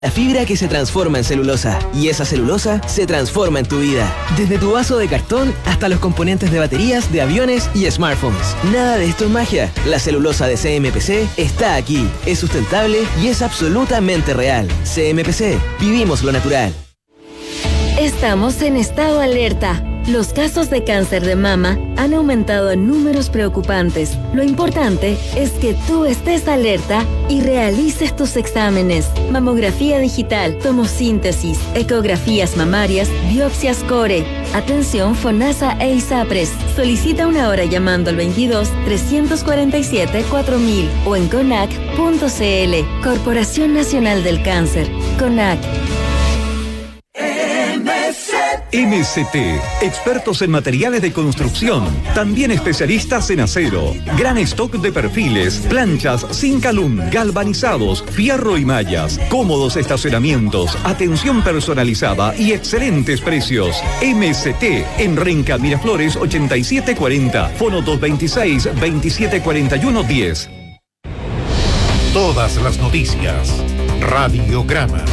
La fibra que se transforma en celulosa, y esa celulosa se transforma en tu vida. Desde tu vaso de cartón hasta los componentes de baterías de aviones y smartphones. Nada de esto es magia. La celulosa de CMPC está aquí. Es sustentable y es absolutamente real. CMPC, vivimos lo natural. Estamos en estado alerta. Los casos de cáncer de mama han aumentado en números preocupantes. Lo importante es que tú estés alerta y realices tus exámenes. Mamografía digital, tomosíntesis, ecografías mamarias, biopsias core. Atención FONASA e ISAPRES. Solicita una hora llamando al 22-347-4000 o en CONAC.cl. Corporación Nacional del Cáncer. CONAC. MCT, expertos en materiales de construcción, también especialistas en acero, gran stock de perfiles, planchas, Zinc-Alum, galvanizados, fierro y mallas, cómodos estacionamientos, atención personalizada y excelentes precios. MCT, en Renca Miraflores 8740, fono 226-2741-10. Todas las noticias, Radiograma.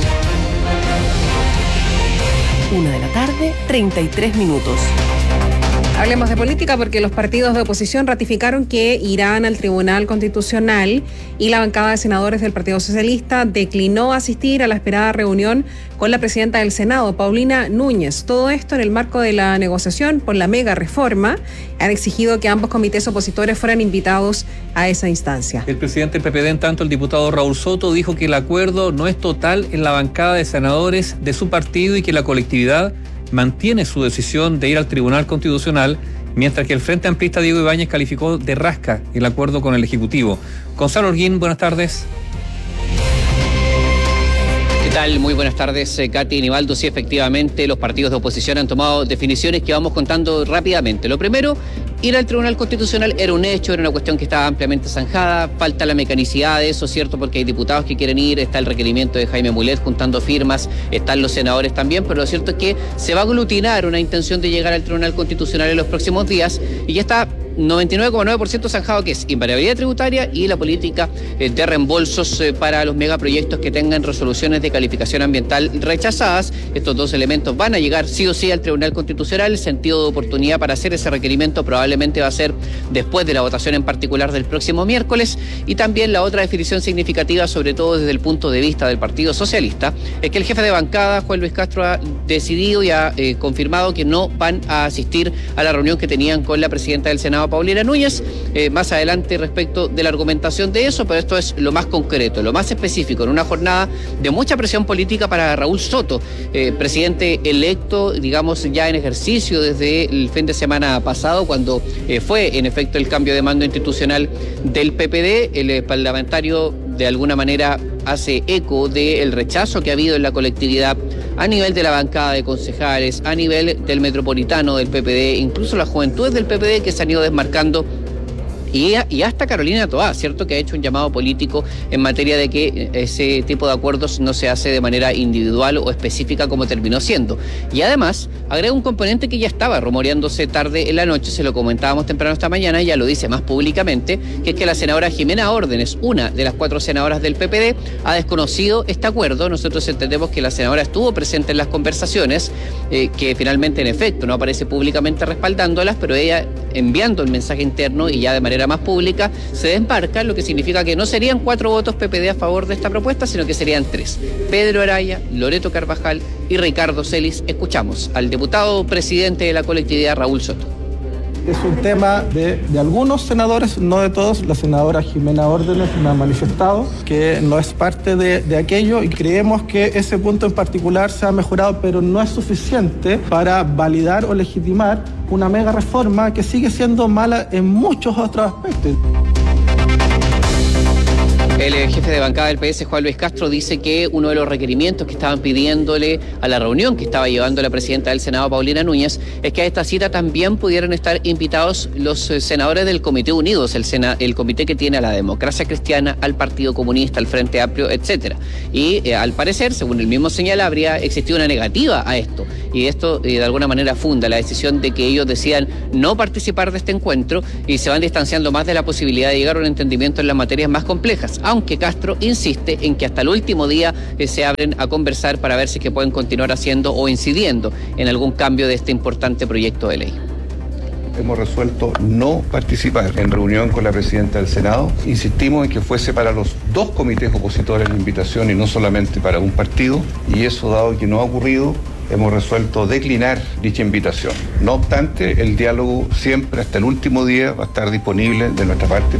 1:33 p.m. Hablemos de política porque los partidos de oposición ratificaron que irán al Tribunal Constitucional y la bancada de senadores del Partido Socialista declinó asistir a la esperada reunión con la presidenta del Senado, Paulina Núñez. Todo esto en el marco de la negociación por la mega reforma. Han exigido que ambos comités opositores fueran invitados a esa instancia. El presidente del PPD, en tanto, el diputado Raúl Soto, dijo que el acuerdo no es total en la bancada de senadores de su partido y que la colectividad mantiene su decisión de ir al Tribunal Constitucional, mientras que el Frente Amplista Diego Ibáñez calificó de rasca el acuerdo con el Ejecutivo. Gonzalo Holguín, buenas tardes. ¿Qué tal? Muy buenas tardes, Katy y Nivaldo. Sí, efectivamente, los partidos de oposición han tomado definiciones que vamos contando rápidamente. Lo primero, ir al Tribunal Constitucional era un hecho, era una cuestión que estaba ampliamente zanjada. Falta la mecanicidad de eso, ¿cierto? Porque hay diputados que quieren ir, está el requerimiento de Jaime Mulet juntando firmas, están los senadores también, pero lo cierto es que se va a aglutinar una intención de llegar al Tribunal Constitucional en los próximos días y ya está 99,9% zanjado, que es invariabilidad tributaria y la política de reembolsos para los megaproyectos que tengan resoluciones de calificación ambiental rechazadas. Estos dos elementos van a llegar sí o sí al Tribunal Constitucional. El sentido de oportunidad para hacer ese requerimiento probablemente va a ser después de la votación en particular del próximo miércoles. Y también la otra definición significativa, sobre todo desde el punto de vista del Partido Socialista, es que el jefe de bancada, Juan Luis Castro, ha decidido y ha confirmado que no van a asistir a la reunión que tenían con la presidenta del Senado, Paulina Núñez. Más adelante respecto de la argumentación de eso, pero esto es lo más concreto, lo más específico, en una jornada de mucha presión política para Raúl Soto, presidente electo, digamos, ya en ejercicio desde el fin de semana pasado, cuando fue en efecto el cambio de mando institucional del PPD. El parlamentario de alguna manera hace eco del rechazo que ha habido en la colectividad a nivel de la bancada de concejales, a nivel del metropolitano del PPD, incluso las juventudes del PPD que se han ido desmarcando. Y hasta Carolina Toá, ¿cierto?, que ha hecho un llamado político en materia de que ese tipo de acuerdos no se hace de manera individual o específica como terminó siendo. Y además, agrega un componente que ya estaba rumoreándose tarde en la noche, se lo comentábamos temprano esta mañana, ya lo dice más públicamente, que es que la senadora Jimena Órdenes, una de las 4 senadoras del PPD, ha desconocido este acuerdo. Nosotros entendemos que la senadora estuvo presente en las conversaciones, que finalmente en efecto no aparece públicamente respaldándolas, pero ella enviando el mensaje interno y ya de manera más pública se desmarca, lo que significa que no serían 4 votos PPD a favor de esta propuesta, sino que serían 3. Pedro Araya, Loreto Carvajal y Ricardo Celis. Escuchamos al diputado presidente de la colectividad, Raúl Soto. Es un tema de algunos senadores, no de todos. La senadora Jimena Órdenes me ha manifestado que no es parte de aquello y creemos que ese punto en particular se ha mejorado, pero no es suficiente para validar o legitimar una mega reforma que sigue siendo mala en muchos otros aspectos. El jefe de bancada del PS, Juan Luis Castro, dice que uno de los requerimientos que estaban pidiéndole a la reunión que estaba llevando la presidenta del Senado, Paulina Núñez, es que a esta cita también pudieran estar invitados los senadores del Comité Unidos, el comité que tiene a la Democracia Cristiana, al Partido Comunista, al Frente Amplio, etcétera. Y al parecer, según el mismo señala, habría existido una negativa a esto. Y esto de alguna manera funda la decisión de que ellos decían no participar de este encuentro y se van distanciando más de la posibilidad de llegar a un entendimiento en las materias más complejas. aunque Castro insiste en que hasta el último día se abren a conversar para ver si es que pueden continuar haciendo o incidiendo en algún cambio de este importante proyecto de ley. Hemos resuelto no participar en reunión con la presidenta del Senado. Insistimos en que fuese para los dos comités opositores la invitación y no solamente para un partido, y eso, dado que no ha ocurrido, hemos resuelto declinar dicha invitación. No obstante, el diálogo siempre hasta el último día va a estar disponible de nuestra parte.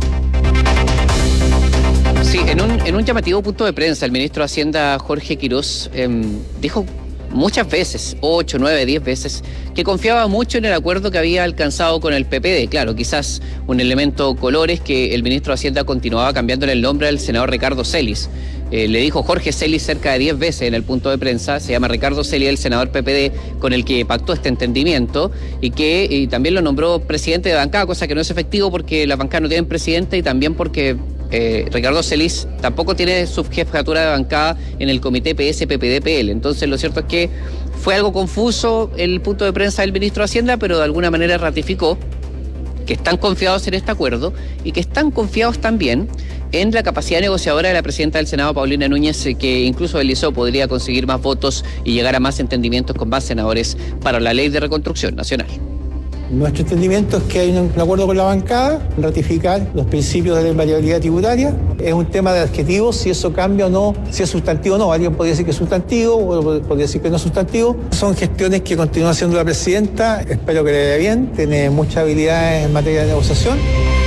Sí, en un llamativo punto de prensa, el ministro de Hacienda, Jorge Quirós, dijo muchas veces, 8, 9, 10 veces, que confiaba mucho en el acuerdo que había alcanzado con el PPD. Claro, quizás un elemento color es que el ministro de Hacienda continuaba cambiándole el nombre al senador Ricardo Celis. Le dijo Jorge Celis cerca de 10 veces en el punto de prensa. Se llama Ricardo Celis, el senador PPD con el que pactó este entendimiento, y también lo nombró presidente de bancada, cosa que no es efectivo porque las bancadas no tienen presidente, y también porque Ricardo Celis tampoco tiene subjefatura de bancada en el comité PS-PPD-PL. Entonces lo cierto es que fue algo confuso el punto de prensa del ministro de Hacienda, pero de alguna manera ratificó que están confiados en este acuerdo y que están confiados también en la capacidad negociadora de la presidenta del Senado, Paulina Núñez, que incluso deslizó podría conseguir más votos y llegar a más entendimientos con más senadores para la ley de reconstrucción nacional. Nuestro entendimiento es que hay un acuerdo con la bancada, ratificar los principios de la invariabilidad tributaria. Es un tema de adjetivos, si eso cambia o no, si es sustantivo o no. Alguien podría decir que es sustantivo, o podría decir que no es sustantivo. Son gestiones que continúa haciendo la presidenta. Espero que le vaya bien. Tiene mucha habilidad en materia de negociación.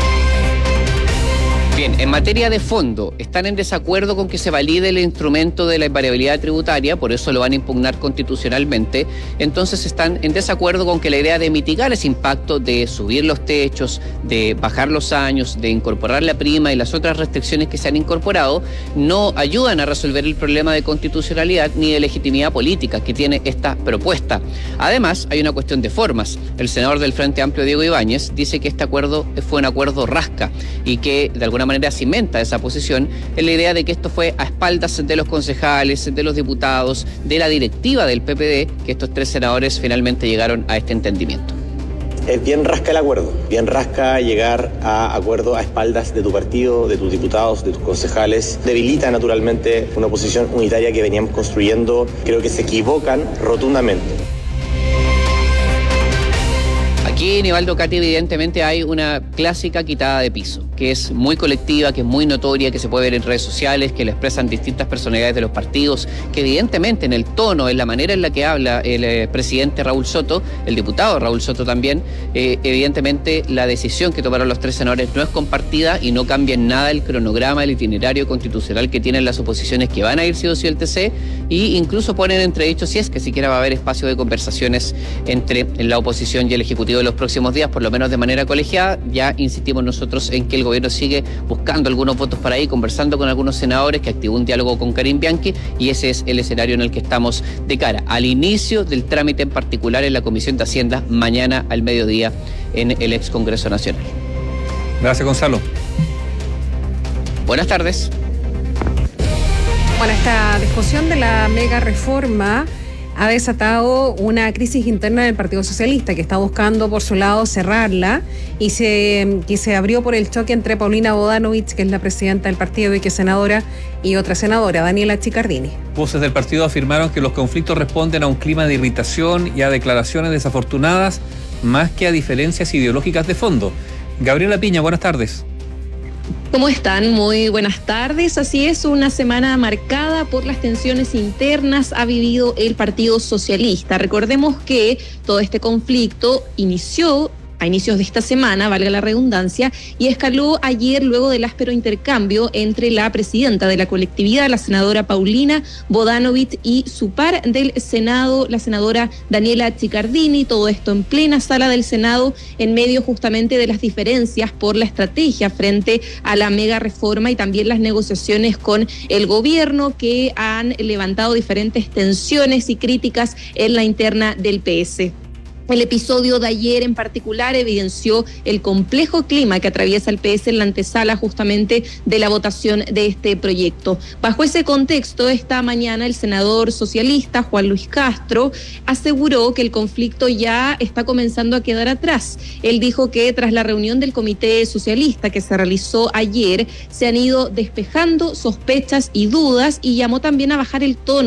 Bien, en materia de fondo, están en desacuerdo con que se valide el instrumento de la invariabilidad tributaria, por eso lo van a impugnar constitucionalmente. Entonces están en desacuerdo con que la idea de mitigar ese impacto, de subir los techos, de bajar los años, de incorporar la prima y las otras restricciones que se han incorporado, no ayudan a resolver el problema de constitucionalidad ni de legitimidad política que tiene esta propuesta. Además, hay una cuestión de formas. El senador del Frente Amplio, Diego Ibáñez, dice que este acuerdo fue un acuerdo rasca y que de alguna manera cimenta esa posición en la idea de que esto fue a espaldas de los concejales, de los diputados, de la directiva del PPD, que estos 3 senadores finalmente llegaron a este entendimiento. Es bien rasca el acuerdo, bien rasca llegar a acuerdo a espaldas de tu partido, de tus diputados, de tus concejales. Debilita naturalmente una posición unitaria que veníamos construyendo. Creo que se equivocan rotundamente. Aquí, Nivaldo, Katy, evidentemente hay una clásica quitada de piso, que es muy colectiva, que es muy notoria, que se puede ver en redes sociales, que la expresan distintas personalidades de los partidos, que evidentemente en el tono, en la manera en la que habla el presidente Raúl Soto, el diputado Raúl Soto también, evidentemente la decisión que tomaron los 3 senadores no es compartida y no cambia en nada el cronograma, el itinerario constitucional que tienen las oposiciones que van a ir sí o sí al TC, y incluso ponen entredicho si es que siquiera va a haber espacio de conversaciones entre la oposición y el Ejecutivo de los próximos días, por lo menos de manera colegiada. Ya insistimos nosotros en que el gobierno sigue buscando algunos votos para ahí, conversando con algunos senadores, que activó un diálogo con Karim Bianchi, y ese es el escenario en el que estamos de cara al inicio del trámite en particular en la Comisión de Hacienda mañana al mediodía en el ex Congreso Nacional. Gracias, Gonzalo. Buenas tardes. Bueno, esta discusión de la mega reforma ha desatado una crisis interna del Partido Socialista, que está buscando por su lado cerrarla, y se abrió por el choque entre Paulina Bodanovich, que es la presidenta del partido y que es senadora, y otra senadora, Daniela Chiccardini. Voces del partido afirmaron que los conflictos responden a un clima de irritación y a declaraciones desafortunadas, más que a diferencias ideológicas de fondo. Gabriela Piña, buenas tardes. ¿Cómo están? Muy buenas tardes. Así es, una semana marcada por las tensiones internas ha vivido el Partido Socialista. Recordemos que todo este conflicto inició a inicios de esta semana, valga la redundancia, y escaló ayer luego del áspero intercambio entre la presidenta de la colectividad, la senadora Paulina Bodanovich, y su par del Senado, la senadora Daniela Chiccardini. Todo esto en plena sala del Senado, en medio justamente de las diferencias por la estrategia frente a la mega reforma y también las negociaciones con el gobierno, que han levantado diferentes tensiones y críticas en la interna del PS. El episodio de ayer en particular evidenció el complejo clima que atraviesa el PS en la antesala justamente de la votación de este proyecto. Bajo ese contexto, esta mañana el senador socialista Juan Luis Castro aseguró que el conflicto ya está comenzando a quedar atrás. Él dijo que tras la reunión del Comité Socialista que se realizó ayer, se han ido despejando sospechas y dudas y llamó también a bajar el tono